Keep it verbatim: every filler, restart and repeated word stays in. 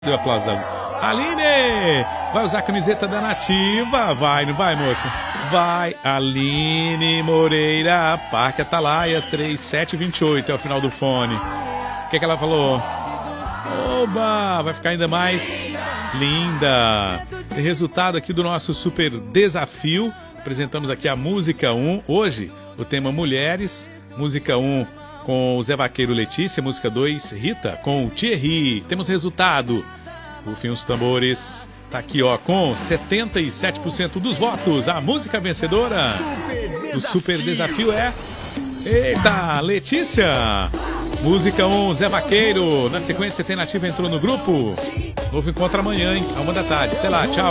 Deu aplauso da Aline! Vai usar a camiseta da Nativa? Vai, não vai, moça? Vai, Aline Moreira, Parque Atalaia, três sete dois oito, é o final do fone. O que, que ela falou? Oba! Vai ficar ainda mais linda! Tem resultado aqui do nosso super desafio. Apresentamos aqui a música um. Hoje, o tema Mulheres. Música um com o Zé Vaqueiro Letícia. Música dois, Rita, com o Thierry. Temos resultado. Rufem os tambores. Tá aqui, ó, com setenta e sete por cento dos votos. A música vencedora. O super desafio é... Eita, Letícia! Música um, Zé Vaqueiro. Na sequência, tem Nativa entrou no grupo. Novo encontro amanhã, hein? A uma da tarde. Até lá, tchau.